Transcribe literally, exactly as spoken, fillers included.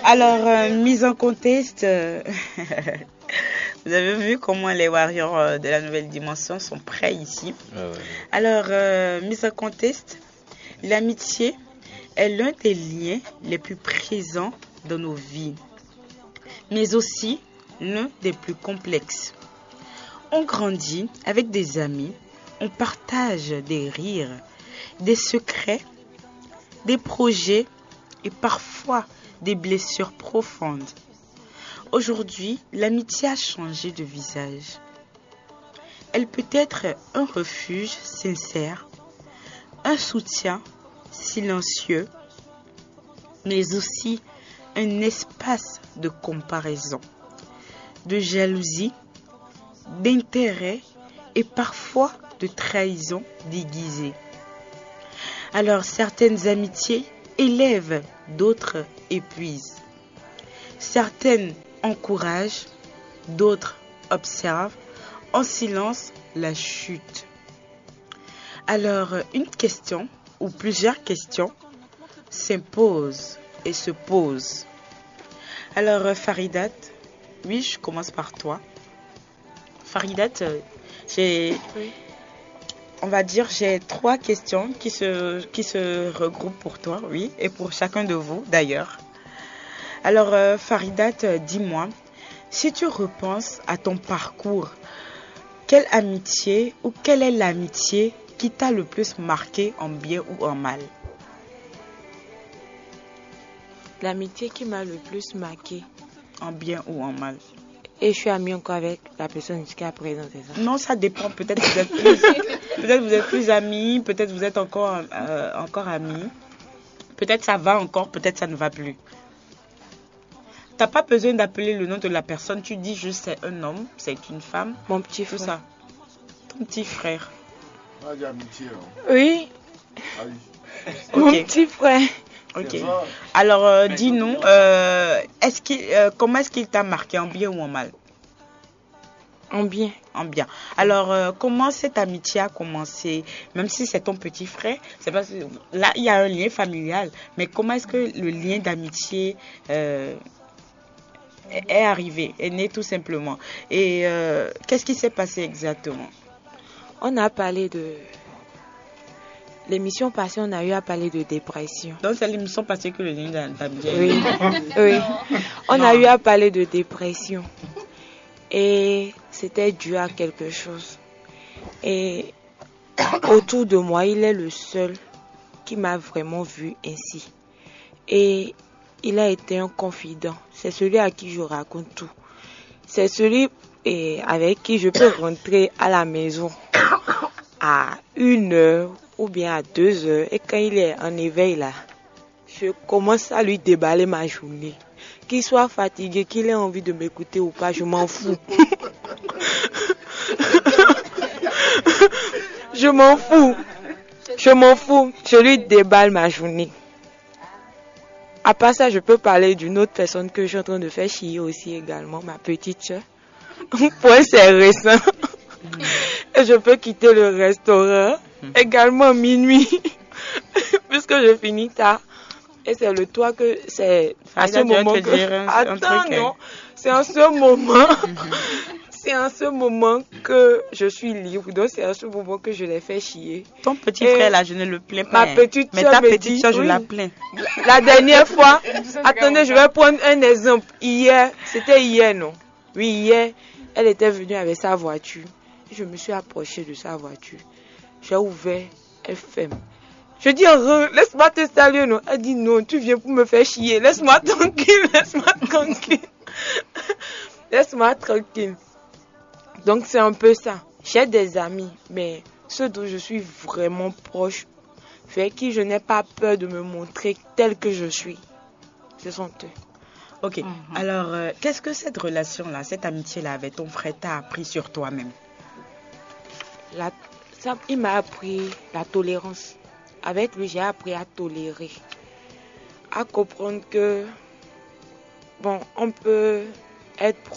Alors, euh, mise en contexte, euh, vous avez vu comment les warriors euh, de la nouvelle dimension sont prêts ici. Ah ouais. Alors, euh, mise en contexte, l'amitié est l'un des liens les plus présents dans nos vies, mais aussi l'un des plus complexes. On grandit avec des amis, on partage des rires, des secrets, des projets et parfois des blessures profondes. Aujourd'hui, l'amitié a changé de visage. Elle peut être un refuge sincère, un soutien silencieux, mais aussi un espace de comparaison, de jalousie, d'intérêt et parfois de trahison déguisée. Alors certaines amitiés élèvent, d'autres épuisent. Certaines encouragent, d'autres observent en silence la chute. Alors une question ou plusieurs questions s'imposent et se posent. Alors Faridat, oui, je commence par toi. Faridat, euh, j'ai, Oui. on va dire, j'ai trois questions qui se, qui se regroupent pour toi, oui, et pour chacun de vous d'ailleurs. Alors euh, Faridat, euh, dis-moi, si tu repenses à ton parcours, quelle amitié ou quelle est l'amitié qui t'a le plus marqué en bien ou en mal? L'amitié qui m'a le plus marqué. En bien ou en mal? Et je suis amie encore avec la personne jusqu'à présent, c'est ça? Non, ça dépend. Peut-être que vous êtes plus, peut-être vous êtes plus amis, peut-être vous êtes encore, euh, encore amis. Peut-être ça va encore, peut-être ça ne va plus. T'as pas besoin d'appeler le nom de la personne. Tu dis juste c'est un homme, c'est une femme. Mon petit Tout frère. ça. Ton petit frère. Ah, j'ai amitié. hein. Oui, Ah oui. mon Ok. petit frère. Ok. C'est ça. Alors, euh, dis-nous, euh, est-ce qu'il, euh, comment est-ce qu'il t'a marqué, en bien ou en mal? En bien. En bien. Alors, euh, comment cette amitié a commencé? Même si c'est ton petit frère, c'est parce que là, il y a un lien familial. Mais comment est-ce que le lien d'amitié euh, est est arrivé, est né tout simplement? Et euh, qu'est-ce qui s'est passé exactement? On a parlé de... L'émission passée, on a eu à parler de dépression. Donc, c'est l'émission passée que le lien d'amitié. Oui, oui. On a eu à parler de dépression. Et c'était dû à quelque chose. Et autour de moi, il est le seul qui m'a vraiment vu ainsi. Et il a été un confident. C'est celui à qui je raconte tout. C'est celui eh, avec qui je peux rentrer à la maison à une heure ou bien à deux heures. Et quand il est en éveil là, je commence à lui déballer ma journée. Qu'il soit fatigué, qu'il ait envie de m'écouter ou pas, je m'en fous. Je m'en fous. Je m'en fous. Je lui déballe ma journée. À part ça, je peux parler d'une autre personne que je suis en train de faire chier aussi également, ma petite soeur. Point, c'est récent. Et je peux quitter le restaurant également à minuit. Puisque je finis tard. Et c'est le toit que c'est à ce Farida, tu vas moment te que... dire un- un Attends, truc, hein. non. C'est en ce moment... C'est en ce moment que je suis libre. Donc c'est en ce moment que je l'ai fait chier. Ton petit Et frère là, je ne le plains pas. ma hein. petite Mais soeur ta me petite dit, soeur, je oui. la plains. La dernière fois, attendez, je vais prendre un exemple. Hier, c'était hier, non? Oui, hier, elle était venue avec sa voiture. Je me suis approchée de sa voiture. J'ai ouvert F M. Je dis, Re, laisse-moi te saluer, non? Elle dit, non, tu viens pour me faire chier. Laisse-moi tranquille, laisse-moi tranquille. Laisse-moi tranquille. Donc, c'est un peu ça. J'ai des amis, mais ceux dont je suis vraiment proche, avec qui je n'ai pas peur de me montrer tel que je suis, ce sont eux. Ok. Alors, euh, qu'est-ce que cette relation-là, cette amitié-là avec ton frère t'a appris sur toi-même? La, ça, il m'a appris la tolérance. Avec lui, j'ai appris à tolérer, à comprendre que, bon, on peut être